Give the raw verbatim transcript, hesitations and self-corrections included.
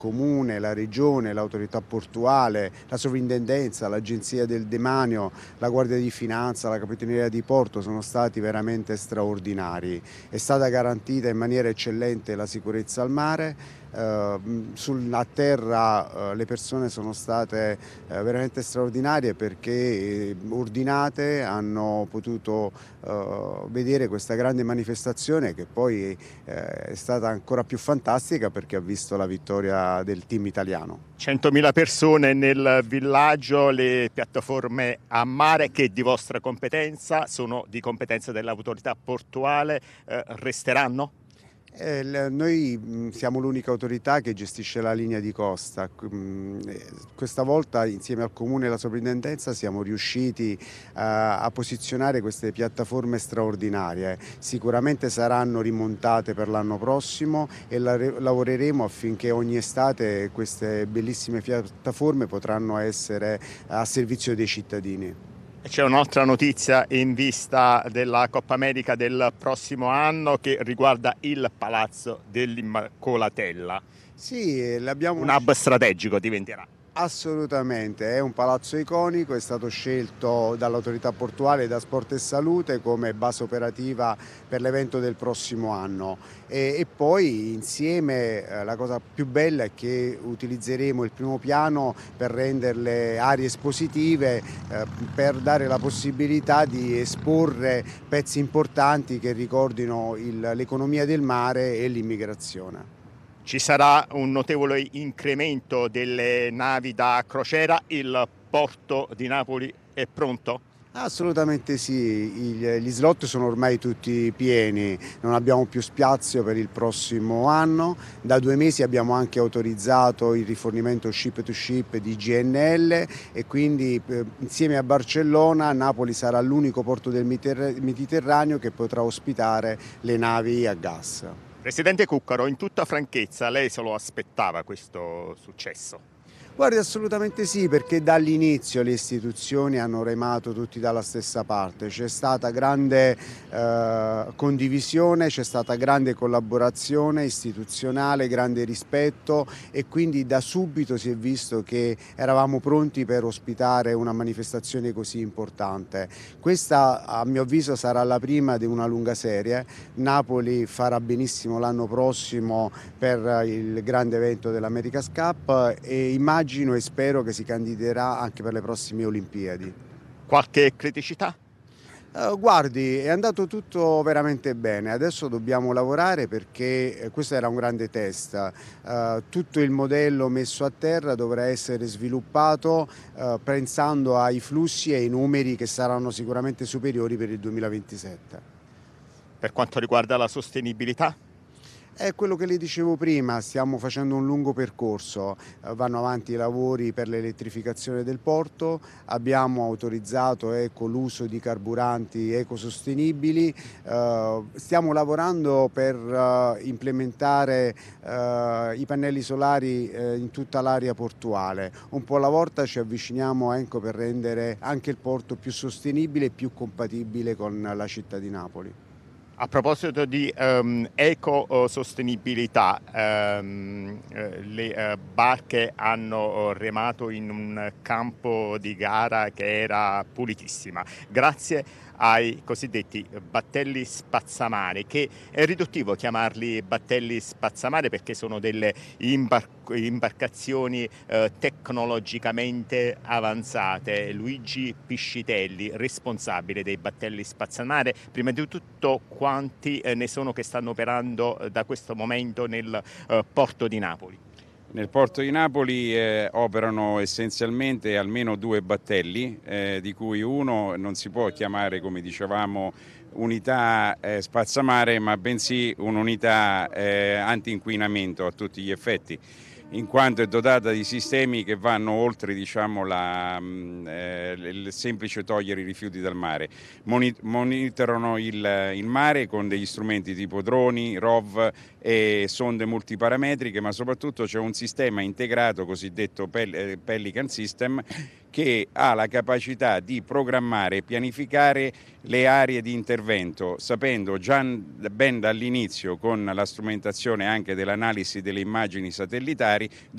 Comune, la Regione, l'autorità portuale, la Sovrintendenza, l'Agenzia del Demanio, la Guardia di Finanza, la Capitaneria di Porto sono stati veramente straordinari. È stata garantita in maniera eccellente la sicurezza al mare. Uh, sul, a terra uh, le persone sono state uh, veramente straordinarie perché eh, ordinate, hanno potuto uh, vedere questa grande manifestazione che poi eh, è stata ancora più fantastica perché ha visto la vittoria del team italiano. centomila persone nel villaggio, le piattaforme a mare che di vostra competenza sono di competenza dell'autorità portuale, eh, resteranno? Eh, noi siamo l'unica autorità che gestisce la linea di costa. Questa volta insieme al Comune e alla Sovrintendenza siamo riusciti a, a posizionare queste piattaforme straordinarie. Sicuramente saranno rimontate per l'anno prossimo e la, lavoreremo affinché ogni estate queste bellissime piattaforme potranno essere a servizio dei cittadini. C'è un'altra notizia in vista della Coppa America del prossimo anno che riguarda il Palazzo dell'Immacolatella. Sì, l'abbiamo... Un hub strategico diventerà. Assolutamente, è un palazzo iconico, è stato scelto dall'autorità portuale da Sport e Salute come base operativa per l'evento del prossimo anno e, e poi insieme eh, la cosa più bella è che utilizzeremo il primo piano per renderle aree espositive, eh, per dare la possibilità di esporre pezzi importanti che ricordino l'economia del mare e l'immigrazione. Ci sarà un notevole incremento delle navi da crociera, il porto di Napoli è pronto? Assolutamente sì, gli slot sono ormai tutti pieni, non abbiamo più spazio per il prossimo anno, da due mesi abbiamo anche autorizzato il rifornimento ship to ship di G N L e quindi eh, insieme a Barcellona Napoli sarà l'unico porto del Mediterraneo che potrà ospitare le navi a gas. Presidente Cuccaro, in tutta franchezza, lei se lo aspettava questo successo? Guardi, assolutamente sì, perché dall'inizio le istituzioni hanno remato tutti dalla stessa parte, c'è stata grande eh, condivisione, c'è stata grande collaborazione istituzionale, grande rispetto e quindi da subito si è visto che eravamo pronti per ospitare una manifestazione così importante. Questa a mio avviso sarà la prima di una lunga serie, Napoli farà benissimo l'anno prossimo per il grande evento dell'America's Cup e immagino Immagino e spero che si candiderà anche per le prossime Olimpiadi. Qualche criticità? Uh, guardi, è andato tutto veramente bene, adesso dobbiamo lavorare perché eh, questo era un grande test, uh, tutto il modello messo a terra dovrà essere sviluppato uh, pensando ai flussi e ai numeri che saranno sicuramente superiori per il duemilaventisette. Per quanto riguarda la sostenibilità? È quello che le dicevo prima, stiamo facendo un lungo percorso, eh, vanno avanti i lavori per l'elettrificazione del porto, abbiamo autorizzato ecco, l'uso di carburanti ecosostenibili, eh, stiamo lavorando per eh, implementare eh, i pannelli solari eh, in tutta l'area portuale. Un po' alla volta ci avviciniamo ecco, per rendere anche il porto più sostenibile e più compatibile con la città di Napoli. A proposito di um, ecosostenibilità, um, le uh, barche hanno remato in un campo di gara che era pulitissima, grazie ai cosiddetti battelli spazzamare, che è riduttivo chiamarli battelli spazzamare perché sono delle imbar- imbarcazioni eh, tecnologicamente avanzate. Luigi Piscitelli, responsabile dei battelli spazzamare, prima di tutto quanti eh, ne sono che stanno operando eh, da questo momento nel eh, porto di Napoli? Nel porto di Napoli eh, operano essenzialmente almeno due battelli, eh, di cui uno non si può chiamare, come dicevamo, unità eh, spazzamare, ma bensì un'unità eh, anti-inquinamento a tutti gli effetti, in quanto è dotata di sistemi che vanno oltre diciamo, la, eh, il semplice togliere i rifiuti dal mare. Monitorano il, il mare con degli strumenti tipo droni, R O V e sonde multiparametriche, ma soprattutto c'è un sistema integrato cosiddetto Pelican System che ha la capacità di programmare e pianificare le aree di intervento, sapendo già ben dall'inizio con la strumentazione anche dell'analisi delle immagini satellitari